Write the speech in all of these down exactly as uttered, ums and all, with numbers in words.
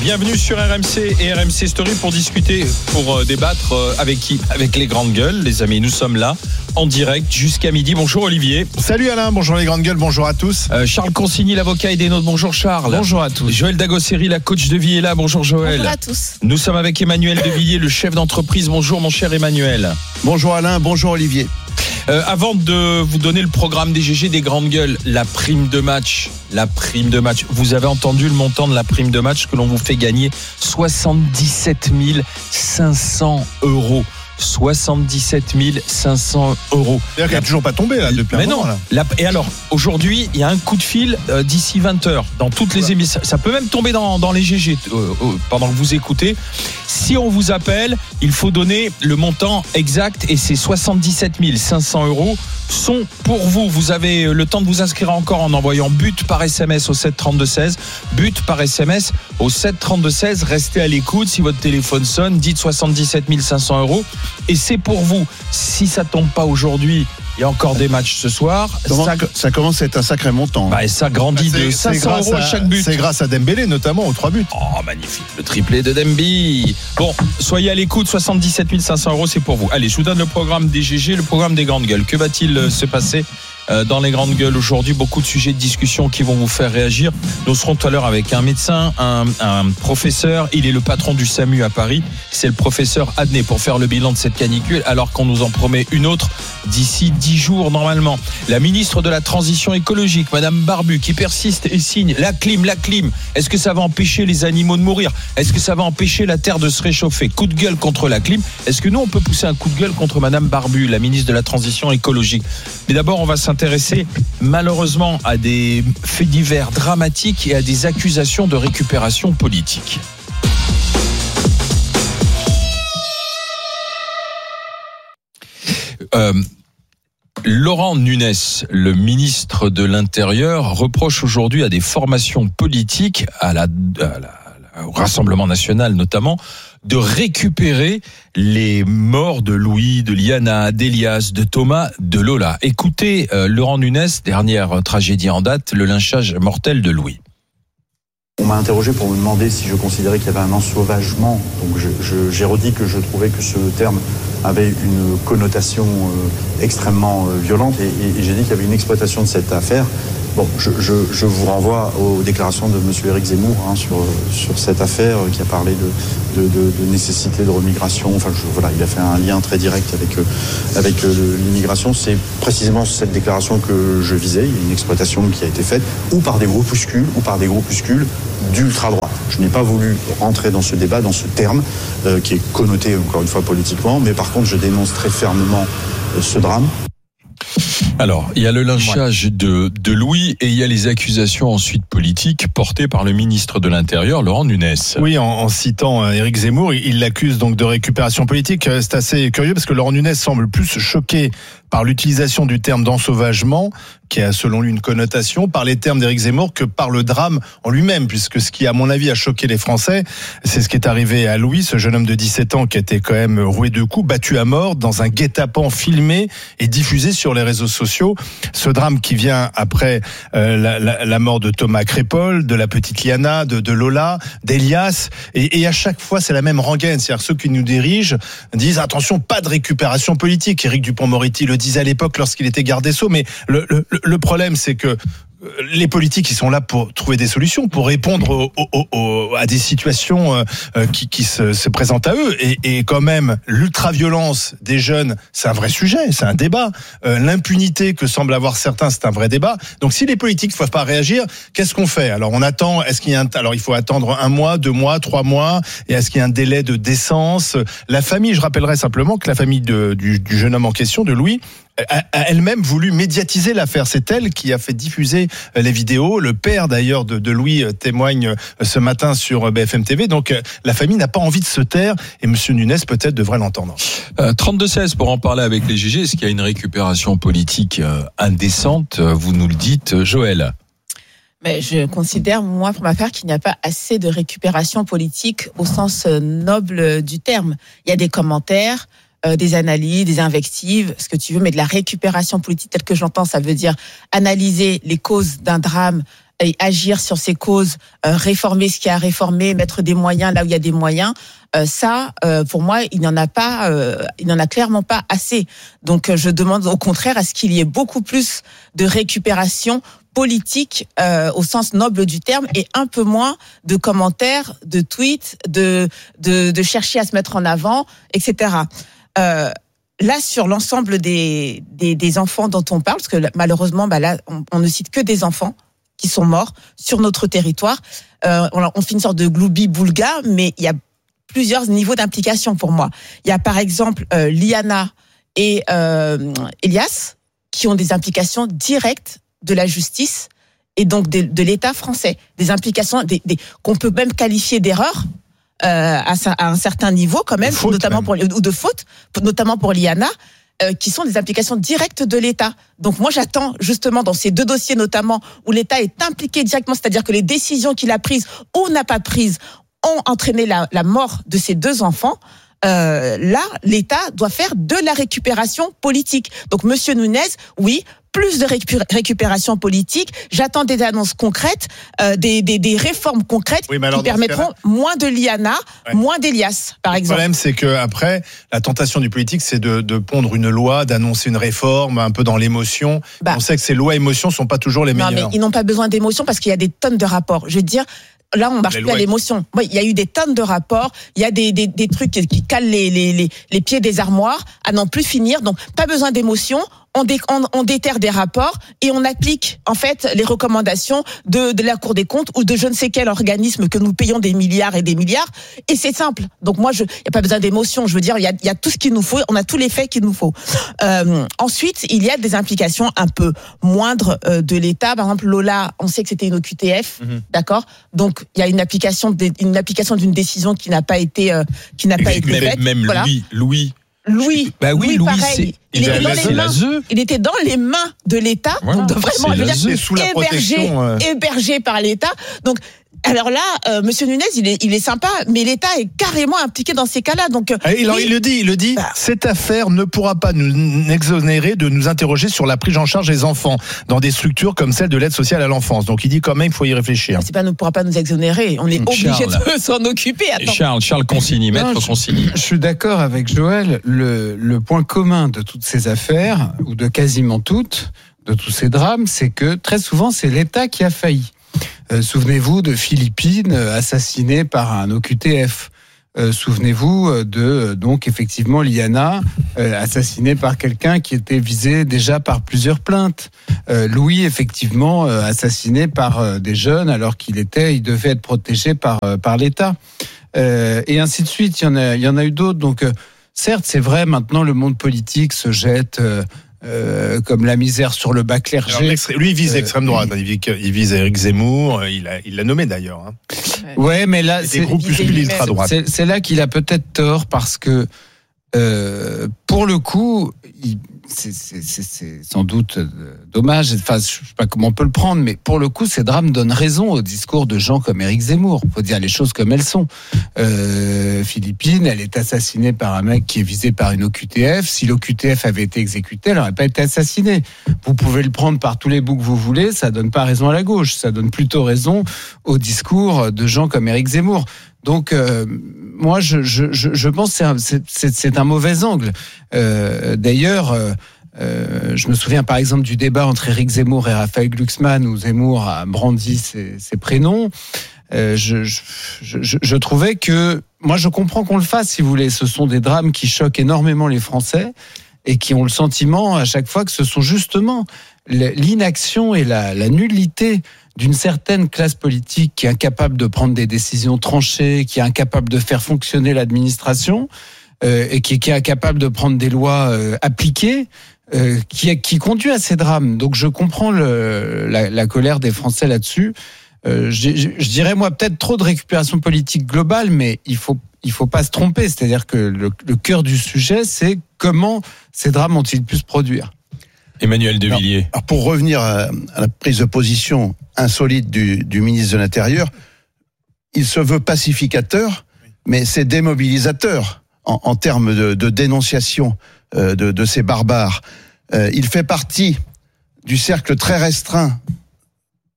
Bienvenue sur R M C et R M C Story pour discuter, pour euh, débattre euh, avec qui ? Avec les grandes gueules, les amis. Nous sommes là en direct jusqu'à midi. Bonjour Olivier. Salut Alain, bonjour les grandes gueules, bonjour à tous. Euh, Charles Consigny, l'avocat et des nôtres. Bonjour Charles. Bonjour à tous. Joël Dagosseri, la coach de vie est là. Bonjour Joël. Bonjour à tous. Nous sommes avec Emmanuel Devilliers, le chef d'entreprise. Bonjour mon cher Emmanuel. Bonjour Alain, bonjour Olivier. Euh, avant de vous donner le programme des G G des grandes gueules, la prime de match, la prime de match. Vous avez entendu le montant de la prime de match que l'on vous fait gagner soixante-dix-sept mille cinq cents euros. soixante-dix-sept mille cinq cents euros. C'est-à-dire qu'elle n'est toujours pas tombée là depuis Mais un non, moment. Là. La, et alors, aujourd'hui, il y a un coup de fil euh, d'ici vingt heures dans toutes les émissions. Ça peut même tomber dans, dans les G G euh, euh, pendant que vous écoutez. Si on vous appelle, il faut donner le montant exact et ces soixante-dix-sept mille cinq cents euros sont pour vous. Vous avez le temps de vous inscrire encore en envoyant but par S M S au sept trente-deux seize. But par S M S au sept trente-deux seize. Restez à l'écoute. Si votre téléphone sonne, dites soixante-dix-sept mille cinq cents euros. Et c'est pour vous. Si ça tombe pas aujourd'hui, il y a encore des matchs ce soir. Ça, ça commence à être un sacré montant. Bah, et ça grandit C'est, de cinq cents euros à chaque but. C'est grâce à Dembélé notamment aux trois buts. Oh, magnifique, le triplé de Demby. Bon, soyez à l'écoute, soixante-dix-sept mille cinq cents euros, c'est pour vous. Allez, je vous donne le programme des G G, le programme des grandes gueules. Que va-t-il euh, se passer euh, dans les grandes gueules aujourd'hui? Beaucoup de sujets de discussion qui vont vous faire réagir. Nous serons tout à l'heure avec un médecin, un, un professeur. Il est le patron du SAMU à Paris. C'est le professeur Adnet pour faire le bilan de cette canicule, alors qu'on nous en promet une autre d'ici dix jours normalement. La ministre de la Transition écologique, Madame Barbu, qui persiste et signe la clim, la clim. Est-ce que ça va empêcher les animaux de mourir? Est-ce que ça va empêcher la terre de se réchauffer? Coup de gueule contre la clim. Est-ce que nous, on peut pousser un coup de gueule contre Madame Barbu, la ministre de la Transition écologique? Mais d'abord, on va s'intéresser malheureusement à des faits divers dramatiques et à des accusations de récupération politique. Euh, Laurent Nunez, le ministre de l'Intérieur, reproche aujourd'hui à des formations politiques, à la, à la, au Rassemblement national notamment, de récupérer les morts de Louis, de Liana, d'Elias, de Thomas, de Lola. Écoutez euh, Laurent Nunez, dernière tragédie en date, le lynchage mortel de Louis. On m'a interrogé pour me demander si je considérais qu'il y avait un ensauvagement. Donc je, je, j'ai redit que je trouvais que ce terme avait une connotation euh, extrêmement euh, violente et, et, et j'ai dit qu'il y avait une exploitation de cette affaire. Bon, je, je, je vous renvoie aux déclarations de M. Éric Zemmour hein, sur, sur cette affaire euh, qui a parlé de, de, de, de nécessité de remigration. Enfin, je, voilà, il a fait un lien très direct avec, euh, avec euh, l'immigration. C'est précisément cette déclaration que je visais. Il y a une exploitation qui a été faite ou par des groupuscules ou par des groupuscules d'ultra-droite. Je n'ai pas voulu rentrer dans ce débat, dans ce terme euh, qui est connoté encore une fois politiquement, mais par contre je dénonce très fermement euh, ce drame. Alors, il y a le lynchage ouais. de, de Louis et il y a les accusations ensuite politiques portées par le ministre de l'Intérieur, Laurent Nunez. Oui, en, en citant Éric Zemmour, il l'accuse donc de récupération politique. C'est assez curieux parce que Laurent Nunez semble plus choqué par l'utilisation du terme d'ensauvagement, qui a selon lui une connotation, par les termes d'Éric Zemmour que par le drame en lui-même, puisque ce qui, à mon avis, a choqué les Français, c'est ce qui est arrivé à Louis, ce jeune homme de dix-sept ans qui a été quand même roué de coups, battu à mort dans un guet-apens filmé et diffusé sur les réseaux sociaux. Ce drame qui vient après euh, la, la, la mort de Thomas Crépol, de la petite Liana, de, de Lola, d'Elias, et, et à chaque fois c'est la même rengaine, c'est-à-dire ceux qui nous dirigent disent attention, pas de récupération politique. Éric Dupond-Moretti le disait à l'époque lorsqu'il était garde des Sceaux, mais le, le, le problème c'est que les politiques, ils sont là pour trouver des solutions, pour répondre au, au, au, à des situations euh, qui, qui se, se présentent à eux. Et, et quand même, l'ultra-violence des jeunes, c'est un vrai sujet, c'est un débat. Euh, l'impunité que semblent avoir certains, c'est un vrai débat. Donc, si les politiques ne peuvent pas réagir, qu'est-ce qu'on fait? Alors, on attend. Est-ce qu'il y a un, alors il faut attendre un mois, deux mois, trois mois. Et est-ce qu'il y a un délai de décence? La famille, je rappellerai simplement que la famille de, du, du jeune homme en question, de Louis, a elle-même voulu médiatiser l'affaire. C'est elle qui a fait diffuser les vidéos. Le père d'ailleurs de, de Louis témoigne ce matin sur B F M T V. Donc la famille n'a pas envie de se taire et Monsieur Nunez peut-être devrait l'entendre. Euh, trente-deux seize pour en parler avec les G G. Est-ce qu'il y a une récupération politique euh, indécente? Vous nous le dites, Joël. Mais je considère, moi, pour ma part, qu'il n'y a pas assez de récupération politique au sens noble du terme. Il y a des commentaires, euh, des analyses, des invectives, ce que tu veux, mais de la récupération politique telle que j'entends, ça veut dire analyser les causes d'un drame, et agir sur ces causes, euh, réformer ce qu'il y a à réformer, mettre des moyens là où il y a des moyens, euh, ça, euh, pour moi, il n'y en a pas, euh, il n'y en a clairement pas assez. Donc, euh, je demande au contraire à ce qu'il y ait beaucoup plus de récupération politique euh, au sens noble du terme et un peu moins de commentaires, de tweets, de de, de chercher à se mettre en avant, et cetera. Euh, Là, sur l'ensemble des, des, des enfants dont on parle, parce que malheureusement, bah là, on, on ne cite que des enfants qui sont morts sur notre territoire. Euh, on, on fait une sorte de gloubi-boulga, mais il y a plusieurs niveaux d'implication pour moi. Il y a par exemple euh, Liana et euh, Elias qui ont des implications directes de la justice et donc de, de l'État français. Des implications des, des, qu'on peut même qualifier d'erreurs. Euh, à, à un certain niveau quand même, faute, notamment même. pour ou de faute, notamment pour Liana, euh, qui sont des implications directes de l'État. Donc moi j'attends justement dans ces deux dossiers notamment où l'État est impliqué directement, c'est-à-dire que les décisions qu'il a prises ou n'a pas prises ont entraîné la, la mort de ces deux enfants. Euh, là, l'État doit faire de la récupération politique. Donc Monsieur Nunez, oui. Plus de récupération politique. J'attends des annonces concrètes, euh, des, des, des réformes concrètes oui, qui permettront moins de Liana, ouais. moins d'Elias, par exemple. Le problème, c'est que après, la tentation du politique, c'est de, de pondre une loi, d'annoncer une réforme, un peu dans l'émotion. Bah, on sait que ces lois émotions sont pas toujours les meilleures. Non, mais ils n'ont pas besoin d'émotion parce qu'il y a des tonnes de rapports. Je veux dire. Là, on marche plus à l'émotion. Oui, il y a eu des tonnes de rapports. Il y a des, des, des trucs qui, qui calent les, les, les, les pieds des armoires à n'en plus finir. Donc, pas besoin d'émotion. On, dé, on, on déterre des rapports et on applique, en fait, les recommandations de, de la Cour des comptes ou de je ne sais quel organisme que nous payons des milliards et des milliards. Et c'est simple. Donc, moi, je, il n'y a pas besoin d'émotion. Je veux dire, il y a, il y a tout ce qu'il nous faut. On a tous les faits qu'il nous faut. Euh, ensuite, il y a des implications un peu moindres euh, de l'État. Par exemple, Lola, on sait que c'était une O Q T F. Mm-hmm. D'accord? Donc, il y a une application, une application d'une décision qui n'a pas été, euh, qui n'a pas été même, faite. Même voilà. Louis, Louis. Louis, bah oui, Louis, Louis pareil. c'est, il, il, était dans les mains, il était dans les mains de l'État, voilà, donc vraiment, je veux dire, sous la hébergé, euh... hébergé par l'État. Donc, alors là, euh, Monsieur Nunez, il est, il est sympa, mais l'État est carrément impliqué dans ces cas-là. Donc, euh, il, il le dit, il le dit. Bah, cette affaire ne pourra pas nous exonérer de nous interroger sur la prise en charge des enfants dans des structures comme celle de l'aide sociale à l'enfance. Donc, il dit quand même, il faut y réfléchir. C'est pas, ne pourra pas nous exonérer. On est Charles. obligé de s'en occuper. Attends. Charles, Charles Consigny, maître non, je, Consigny. Je suis d'accord avec Joël. Le, le point commun de toutes ces affaires, ou de quasiment toutes, de tous ces drames, c'est que très souvent, c'est l'État qui a failli. Euh, souvenez-vous de Philippines euh, assassinées par un O Q T F. Euh, souvenez-vous de euh, donc effectivement Liana euh, assassinée par quelqu'un qui était visé déjà par plusieurs plaintes. Euh, Louis effectivement euh, assassiné par euh, des jeunes alors qu'il était, il devait être protégé par euh, par l'État. Euh, et ainsi de suite. Il y en a, il y en a eu d'autres. Donc euh, certes, c'est vrai. Maintenant, le monde politique se jette. Euh, Euh, comme la misère sur le bas clergé. Alors, lui, il vise l'extrême droite. Il vise, il vise Éric Zemmour. Il, a, il l'a nommé d'ailleurs. Hein. Ouais, mais là, c'est des groupes plus ultra droite. C'est, c'est là qu'il a peut-être tort parce que, euh, pour le coup, il, c'est, c'est, c'est, c'est sans doute dommage. Enfin, je sais pas comment on peut le prendre, mais pour le coup, ces drames donnent raison au discours de gens comme Éric Zemmour. Faut dire les choses comme elles sont. Euh, Philippines, elle est assassinée par un mec qui est visé par une O Q T F. Si l'O Q T F avait été exécutée, elle n'aurait pas été assassinée. Vous pouvez le prendre par tous les bouts que vous voulez, ça donne pas raison à la gauche. Ça donne plutôt raison au discours de gens comme Éric Zemmour. Donc, euh, moi, je, je, je pense que c'est un, c'est, c'est, c'est un mauvais angle. Euh, d'ailleurs, euh, euh, je me souviens par exemple du débat entre Éric Zemmour et Raphaël Glucksmann, où Zemmour a brandi ses, ses prénoms. Euh, je, je, je, je trouvais que, moi, je comprends qu'on le fasse, si vous voulez. Ce sont des drames qui choquent énormément les Français et qui ont le sentiment à chaque fois que ce sont justement l'inaction et la, la nullité d'une certaine classe politique qui est incapable de prendre des décisions tranchées, qui est incapable de faire fonctionner l'administration euh, et qui, qui est incapable de prendre des lois euh, appliquées, euh, qui, qui conduit à ces drames. Donc je comprends le, la, la colère des Français là-dessus. Euh, je, je, je dirais moi peut-être trop de récupération politique globale, mais il faut il faut pas se tromper. C'est-à-dire que le, le cœur du sujet, c'est comment ces drames ont-ils pu se produire. Emmanuel De Villiers. Alors, alors pour revenir à, à la prise de position insolite du, du ministre de l'Intérieur, il se veut pacificateur, mais c'est démobilisateur en, en termes de, de dénonciation euh, de, de ces barbares. Euh, il fait partie du cercle très restreint,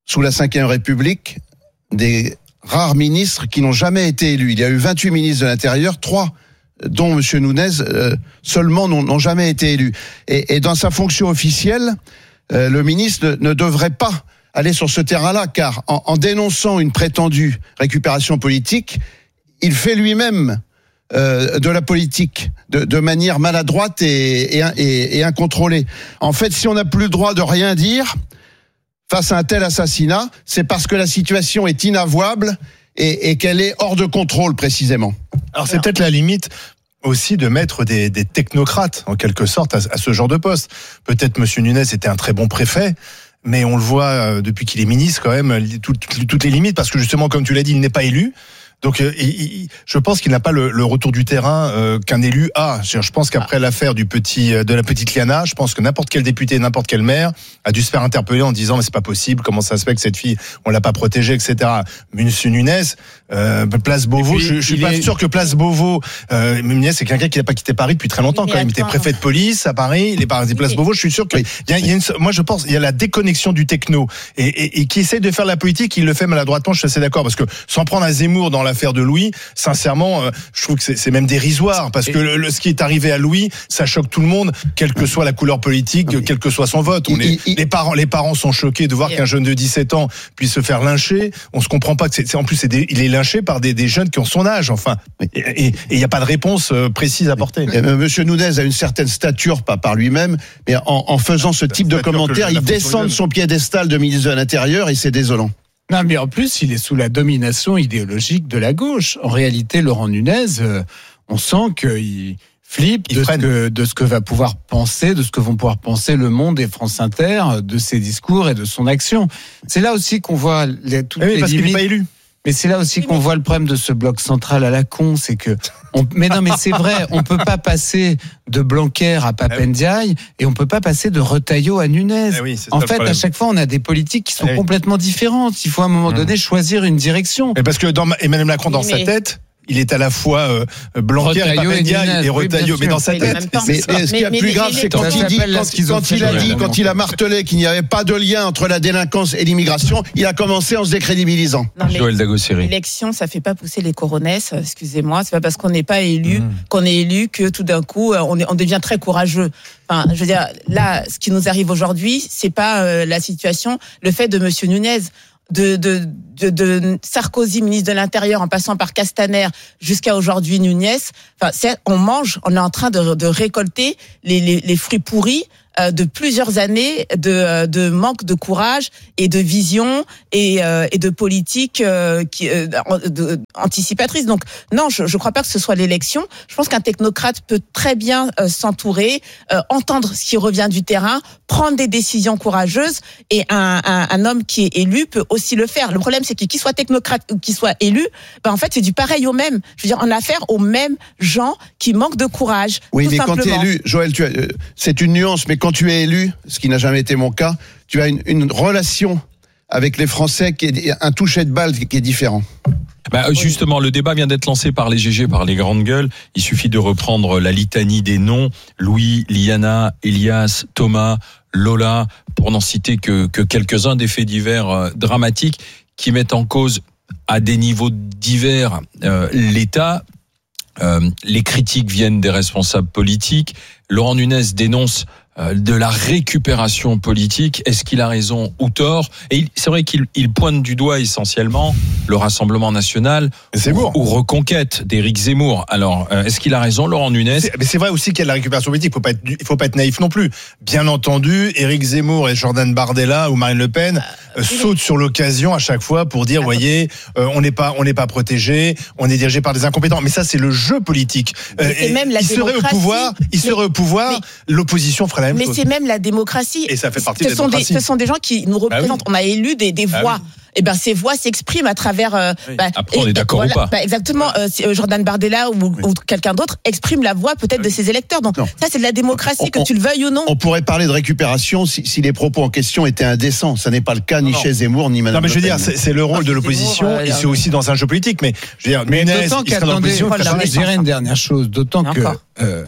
sous la cinquième République, des rares ministres qui n'ont jamais été élus. Il y a eu vingt-huit ministres de l'Intérieur, trois, dont M. Nunez, euh, seulement n'ont, n'ont jamais été élus. Et, et dans sa fonction officielle, euh, le ministre ne, ne devrait pas aller sur ce terrain-là, car en, en dénonçant une prétendue récupération politique, il fait lui-même euh, de la politique de, de manière maladroite et, et, et, et incontrôlée. En fait, si on n'a plus le droit de rien dire face à un tel assassinat, c'est parce que la situation est inavouable et, et qu'elle est hors de contrôle, précisément. Alors c'est peut-être la limite aussi de mettre des, des technocrates, en quelque sorte, à, à ce genre de poste. Peut-être M. Nunez était un très bon préfet, mais on le voit euh, depuis qu'il est ministre quand même, tout, tout, toutes les limites, parce que justement, comme tu l'as dit, il n'est pas élu. Donc, euh, il, il, je pense qu'il n'a pas le, le retour du terrain euh, qu'un élu a. Je, je pense qu'après l'affaire du petit, de la petite Liana, je pense que n'importe quel député, n'importe quel maire a dû se faire interpeller en disant mais c'est pas possible, comment ça se fait que cette fille on l'a pas protégée, et cetera. Monsieur Nunez, euh, Place Beauvau, puis, je, je suis pas est... sûr que Place Beauvau, euh, Nunez c'est quelqu'un qui n'a pas quitté Paris depuis très longtemps. Quand même, il était préfet de police à Paris, il est par Place oui. Beauvau. Je suis sûr que oui. il y a, il y a une, moi je pense il y a la déconnexion du techno et, et, et qui essaie de faire la politique, il le fait maladroitement. Je suis assez d'accord parce que sans prendre à Zemmour dans l'affaire de Louis. Sincèrement, euh, je trouve que c'est, c'est même dérisoire parce que le, le, ce qui est arrivé à Louis, ça choque tout le monde, quelle que soit la couleur politique, quel que soit son vote. On est, les parents, les parents sont choqués de voir qu'un jeune de dix-sept ans puisse se faire lyncher. On se comprend pas que c'est, c'est en plus, c'est des, il est lynché par des, des jeunes qui ont son âge. Enfin, et il n'y a pas de réponse précise à apporter. Monsieur Nunez a une certaine stature, pas par lui-même, mais en, en faisant ce type de commentaires, il descend de son piédestal de ministre de l'Intérieur et c'est désolant. Non, mais en plus, il est sous la domination idéologique de la gauche. En réalité, Laurent Nunez, euh, on sent qu'il flippe il de, ce que, de ce que va pouvoir penser, de ce que vont pouvoir penser Le Monde et France Inter, de ses discours et de son action. C'est là aussi qu'on voit les, toutes oui, les parce limites. qu'il n'est pas élu. Mais c'est là aussi qu'on voit le problème de ce bloc central à la con, c'est que, on, mais non, mais c'est vrai, on peut pas passer de Blanquer à Papendiaï et on peut pas passer de Retailleau à Nunez. Eh oui, en fait, à chaque fois, on a des politiques qui sont eh complètement oui. différentes. Il faut à un moment donné mmh. choisir une direction. Et parce que dans Emmanuel Macron, dans oui, sa mais... tête, il est à la fois euh, Blanquer et Papendiaï et Retailleau, oui, mais dans sa tête. Mais, mais ce qui est plus grave, c'est quand il dit, quand, quand il a dit, quand il a martelé qu'il n'y avait pas de lien entre la délinquance et l'immigration, il a commencé en se décrédibilisant. Joël Dagosseri. L'élection, ça fait pas pousser les coronesses, excusez-moi, c'est pas parce qu'on n'est pas élu, mmh. qu'on est élu que tout d'un coup, on, est, on devient très courageux. Enfin, je veux dire, là, ce qui nous arrive aujourd'hui, c'est pas euh, la situation, le fait de Monsieur Nunez. De, de, de, de Sarkozy, ministre de l'Intérieur, en passant par Castaner, jusqu'à aujourd'hui Nunez. Enfin, c'est, on mange, on est en train de, de récolter les, les, les fruits pourris euh, de plusieurs années de, de manque de courage et de vision et, euh, et de politique euh, qui, euh, de, anticipatrice. Donc non, je ne crois pas que ce soit l'élection. Je pense qu'un technocrate peut très bien euh, s'entourer, euh, entendre ce qui revient du terrain, prendre des décisions courageuses, et un, un, un homme qui est élu peut aussi le faire. Le problème, c'est que qu'il soit technocrate ou qu'il soit élu, ben en fait, c'est du pareil au même. Je veux dire, on a affaire aux mêmes gens qui manquent de courage. Oui, tout mais simplement. Quand tu es élu, Joël, tu as, euh, c'est une nuance, mais quand tu es élu, ce qui n'a jamais été mon cas, tu as une, une relation avec les Français qui est un toucher de balle qui est différent. Bah, justement, le débat vient d'être lancé par les G G, par les grandes gueules. Il suffit de reprendre la litanie des noms. Louis, Liana, Elias, Thomas, Lola, pour n'en citer que, que quelques-uns des faits divers euh, dramatiques qui mettent en cause à des niveaux divers euh, l'État. Euh, les critiques viennent des responsables politiques. Laurent Nunez dénonce euh, de la récupération politique. Est-ce qu'il a raison ou tort? Et il, c'est vrai qu'il il pointe du doigt essentiellement le Rassemblement National ou, ou Reconquête d'Éric Zemmour. Alors, euh, est-ce qu'il a raison, Laurent Nunez? C'est, mais c'est vrai aussi qu'il y a de la récupération politique. Il faut pas être, il faut pas être naïf non plus. Bien entendu, Éric Zemmour et Jordan Bardella ou Marine Le Pen euh, sautent sur l'occasion à chaque fois pour dire, voyez, euh, on n'est pas, on n'est pas protégé, on est dirigé par des incompétents. Mais ça, c'est le jeu politique. Euh, et même la il serait au pouvoir, il mais, serait au pouvoir, mais, l'opposition ferait la même mais chose. Mais c'est même la démocratie. Et ça fait partie ce de la sont démocratie. Des, ce sont des gens qui nous représentent. Bah oui. On a élu des, des voix. Bah oui. Et ben ces voix s'expriment à travers. Euh, oui. bah, Après, on est d'accord voilà, ou pas. Bah exactement. Euh, Jordan Bardella ou, oui. ou quelqu'un d'autre exprime la voix peut-être oui. de ses électeurs. Donc non. ça, c'est de la démocratie, on, que tu le veuilles ou non. On pourrait parler de récupération si, si les propos en question étaient indécents. Ça n'est pas le cas ni non. chez Zemmour ni Madame. Non, mais je veux dire, c'est, c'est le rôle de l'opposition Zemmour, et c'est aussi dans un jeu politique. Mais je veux dire, mais Nunez, d'autant qu'attendez, je dirais une dernière chose. D'autant que. Euh,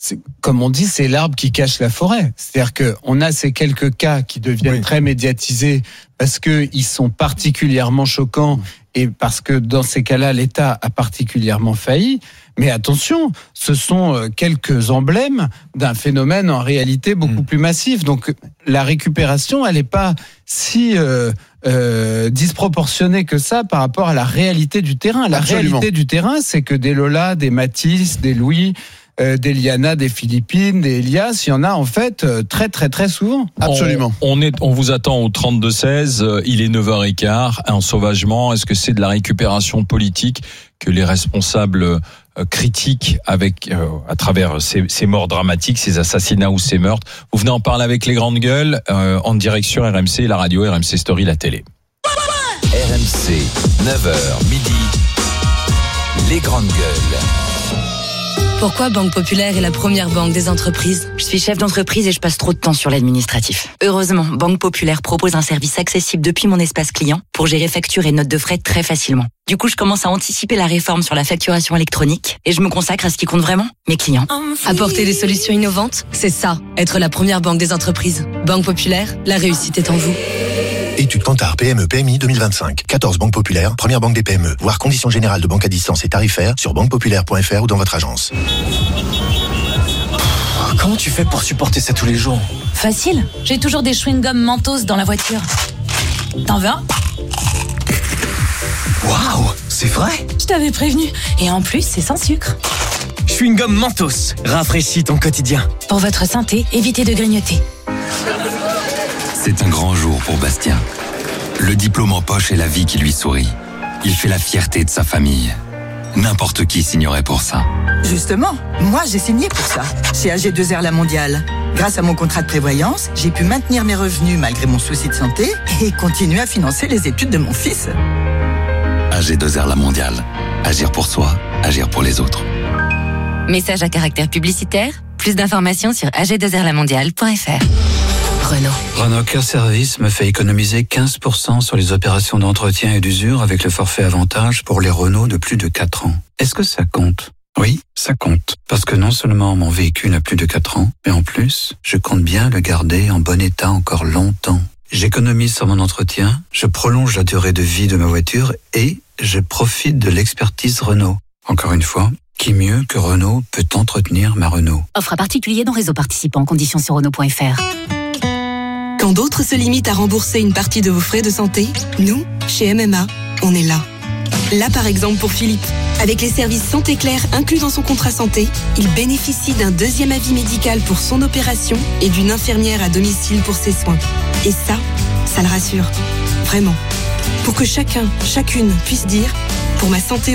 c'est, comme on dit, c'est l'arbre qui cache la forêt. C'est-à-dire que on a ces quelques cas qui deviennent oui. très médiatisés parce que ils sont particulièrement choquants et parce que dans ces cas-là, l'État a particulièrement failli. Mais attention, ce sont quelques emblèmes d'un phénomène en réalité beaucoup mmh. plus massif. Donc la récupération, elle n'est pas si euh, euh, disproportionnée que ça par rapport à la réalité du terrain. La Absolument. réalité du terrain, c'est que des Lola, des Matisse, des Louis, euh, des Liana, des Philippines, des Elias, il y en a en fait euh, très très très souvent. Absolument. On, on, est, on vous attend au trente-deux seize, euh, il est neuf heures quinze, un sauvagement. Est-ce que c'est de la récupération politique que les responsables euh, critiquent avec, euh, à travers ces, ces morts dramatiques, ces assassinats ou ces meurtres? Vous venez en parler avec les grandes gueules, euh, en direction R M C, la radio, R M C Story, la télé. R M C, neuf heures midi, les grandes gueules. Pourquoi Banque Populaire est la première banque des entreprises? Je suis chef d'entreprise et je passe trop de temps sur l'administratif. Heureusement, Banque Populaire propose un service accessible depuis mon espace client pour gérer factures et notes de frais très facilement. Du coup, je commence à anticiper la réforme sur la facturation électronique et je me consacre à ce qui compte vraiment, mes clients. Apporter des solutions innovantes, c'est ça, être la première banque des entreprises. Banque Populaire, la réussite est en vous. Étude Kantar P M E P M I deux mille vingt-cinq. quatorze banques populaires, première banque des P M E. Voir conditions générales de banque à distance et tarifaires sur banque populaire point f r ou dans votre agence. Comment tu fais pour supporter ça tous les jours? Facile, j'ai toujours des chewing-gums Mentos dans la voiture. T'en veux un? Waouh, c'est vrai? Je t'avais prévenu. Et en plus, c'est sans sucre. Chewing-gum Mentos, rafraîchis ton quotidien. Pour votre santé, évitez de grignoter. C'est un grand jour pour Bastien. Le diplôme en poche et la vie qui lui sourit. Il fait la fierté de sa famille. N'importe qui signerait pour ça. Justement, moi j'ai signé pour ça, chez A G deux R La Mondiale. Grâce à mon contrat de prévoyance, j'ai pu maintenir mes revenus malgré mon souci de santé et continuer à financer les études de mon fils. A G deux R La Mondiale. Agir pour soi, agir pour les autres. Message à caractère publicitaire. Plus d'informations sur a g deux r la mondiale point f r. Renault. Renault Care Service me fait économiser quinze pour cent sur les opérations d'entretien et d'usure avec le forfait avantage pour les Renault de plus de quatre ans. Est-ce que ça compte? Oui, ça compte. Parce que non seulement mon véhicule a plus de quatre ans, mais en plus, je compte bien le garder en bon état encore longtemps. J'économise sur mon entretien, je prolonge la durée de vie de ma voiture et je profite de l'expertise Renault. Encore une fois, qui mieux que Renault peut entretenir ma Renault? Offre à particulier dans réseau participant, conditions sur Renault point f r. Quand d'autres se limitent à rembourser une partie de vos frais de santé, nous, chez M M A, on est là. Là, par exemple, pour Philippe. Avec les services Santé Claire inclus dans son contrat santé, il bénéficie d'un deuxième avis médical pour son opération et d'une infirmière à domicile pour ses soins. Et ça, ça le rassure. Vraiment. Pour que chacun, chacune puisse dire, pour ma santé